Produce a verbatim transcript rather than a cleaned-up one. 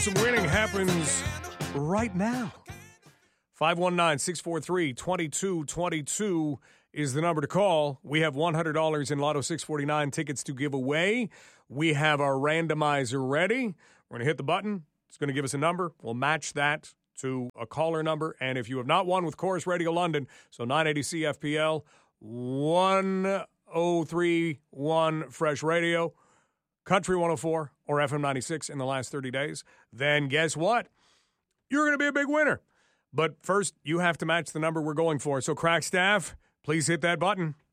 Some winning happens right now. five one nine, six four three, two two two two is the number to call. We have one hundred dollars in Lotto six forty-nine tickets to give away. We have our randomizer ready. We're going to hit the button. It's going to give us a number. We'll match that to a caller number. And if you have not won with Chorus Radio London, so nine eighty C F P L, one oh three one Fresh Radio, Country one oh four, or F M ninety-six in the last thirty days, then guess what? You're going to be a big winner. But first, you have to match the number we're going for. So, Crackstaff, please hit that button.